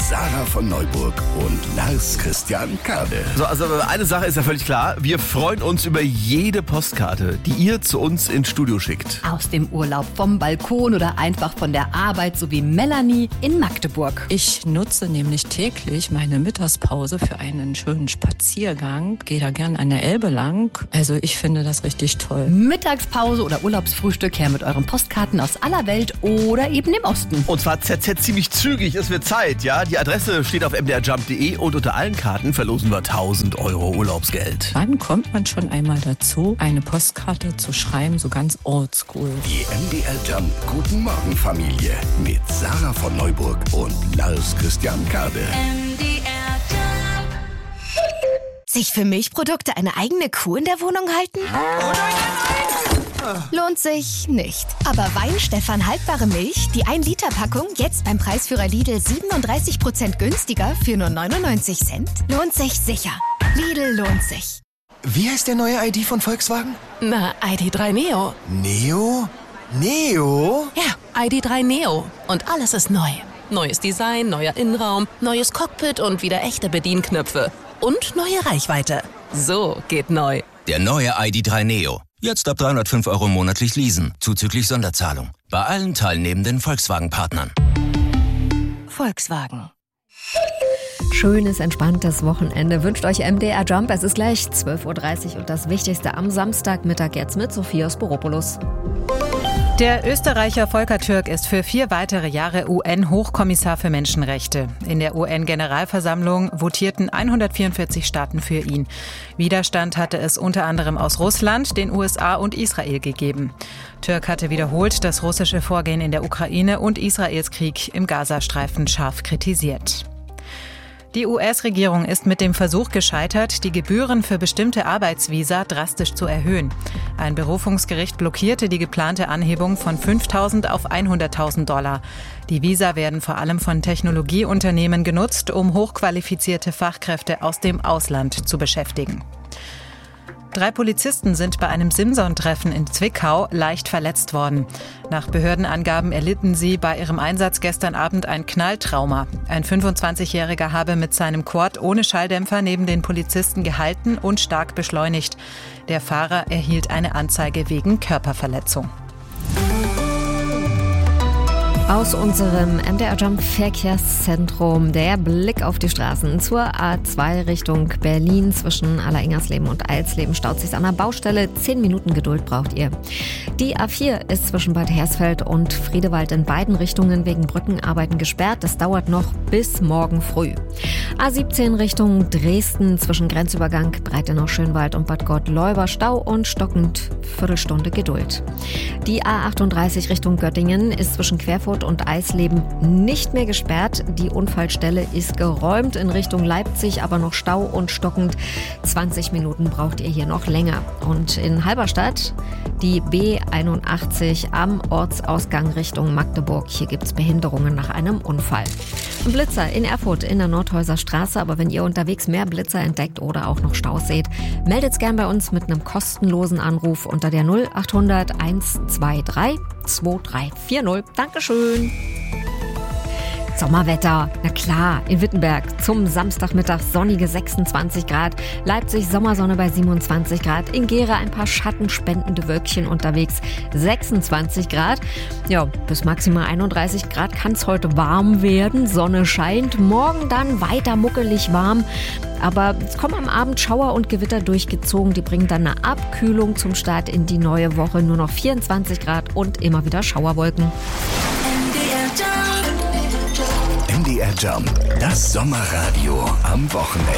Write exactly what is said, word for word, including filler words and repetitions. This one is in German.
Sarah von Neuburg und Lars Christian Kade. So, also eine Sache ist ja völlig klar. Wir freuen uns über jede Postkarte, die ihr zu uns ins Studio schickt. Aus dem Urlaub, vom Balkon oder einfach von der Arbeit, so wie Melanie in Magdeburg. Ich nutze nämlich täglich meine Mittagspause für einen schönen Spaziergang. Gehe da gern an der Elbe lang. Also ich finde das richtig toll. Mittagspause oder Urlaubsfrühstück her mit euren Postkarten aus aller Welt oder eben im Osten. Und zwar Z Z ziemlich zügig, es wird Zeit, ja. Die Adresse steht auf m d r jump punkt d e und unter allen Karten verlosen wir tausend Euro Urlaubsgeld. Wann kommt man schon einmal dazu, eine Postkarte zu schreiben, so ganz oldschool? Die M D R Jump Guten Morgen Familie mit Sarah von Neuburg und Lars Christian Kade. M D R Jump. Sich für Milchprodukte eine eigene Kuh in der Wohnung halten? Lohnt sich nicht. Aber Weinstefan haltbare Milch, die ein Liter Packung, jetzt beim Preisführer Lidl siebenunddreißig Prozent günstiger für nur neunundneunzig Cent, lohnt sich sicher. Lidl lohnt sich. Wie heißt der neue I D von Volkswagen? Na, I D drei Neo. Neo? Neo? Ja, I D drei Neo. Und alles ist neu. Neues Design, neuer Innenraum, neues Cockpit und wieder echte Bedienknöpfe. Und neue Reichweite. So geht neu. Der neue I D drei Neo. Jetzt ab dreihundertfünf Euro monatlich leasen, zuzüglich Sonderzahlung. Bei allen teilnehmenden Volkswagen-Partnern. Volkswagen. Schönes, entspanntes Wochenende wünscht euch M D R Jump. Es ist gleich zwölf Uhr dreißig und das Wichtigste am Samstagmittag jetzt mit Sophia Sporopoulos. Der Österreicher Volker Türk ist für vier weitere Jahre U N-Hochkommissar für Menschenrechte. In der U N-Generalversammlung votierten hundertvierundvierzig Staaten für ihn. Widerstand hatte es unter anderem aus Russland, den U S A und Israel gegeben. Türk hatte wiederholt das russische Vorgehen in der Ukraine und Israels Krieg im Gazastreifen scharf kritisiert. Die U S-Regierung ist mit dem Versuch gescheitert, die Gebühren für bestimmte Arbeitsvisa drastisch zu erhöhen. Ein Berufungsgericht blockierte die geplante Anhebung von fünftausend auf hunderttausend Dollar. Die Visa werden vor allem von Technologieunternehmen genutzt, um hochqualifizierte Fachkräfte aus dem Ausland zu beschäftigen. Drei Polizisten sind bei einem Simson-Treffen in Zwickau leicht verletzt worden. Nach Behördenangaben erlitten sie bei ihrem Einsatz gestern Abend ein Knalltrauma. Ein fünfundzwanzigjähriger habe mit seinem Quad ohne Schalldämpfer neben den Polizisten gehalten und stark beschleunigt. Der Fahrer erhielt eine Anzeige wegen Körperverletzung. Aus unserem M D R Jump Verkehrszentrum der Blick auf die Straßen zur A zwei Richtung Berlin. Zwischen Alleringers-Leben und Eilsleben staut sich an der Baustelle. Zehn Minuten Geduld braucht ihr. Die A vier ist zwischen Bad Hersfeld und Friedewald in beiden Richtungen wegen Brückenarbeiten gesperrt. Das dauert noch bis morgen früh. A siebzehn Richtung Dresden zwischen Grenzübergang Breitenau-Schönwald und Bad Gottleuba Stau und stockend Viertelstunde Geduld. Die A achtunddreißig Richtung Göttingen ist zwischen Querfurt und Eisleben nicht mehr gesperrt. Die Unfallstelle ist geräumt in Richtung Leipzig, aber noch Stau und stockend. zwanzig Minuten braucht ihr hier noch länger. Und in Halberstadt die B einundachtzig am Ortsausgang Richtung Magdeburg. Hier gibt es Behinderungen nach einem Unfall. Ein Blitzer in Erfurt in der Nordhäuser Straße. Aber wenn ihr unterwegs mehr Blitzer entdeckt oder auch noch Staus seht, meldet's gern bei uns mit einem kostenlosen Anruf unter der null achthundert hundertzweiundzwanzig zwei drei vier null. Dankeschön. Sommerwetter, na klar, in Wittenberg zum Samstagmittag sonnige sechsundzwanzig Grad, Leipzig Sommersonne bei siebenundzwanzig Grad, in Gera ein paar schattenspendende Wölkchen unterwegs, sechsundzwanzig Grad. Ja, bis maximal einunddreißig Grad kann es heute warm werden, Sonne scheint, morgen dann weiter muckelig warm. Aber es kommen am Abend Schauer und Gewitter durchgezogen. Die bringen dann eine Abkühlung zum Start in die neue Woche. Nur noch vierundzwanzig Grad und immer wieder Schauerwolken. M D R Jump, das Sommerradio am Wochenende.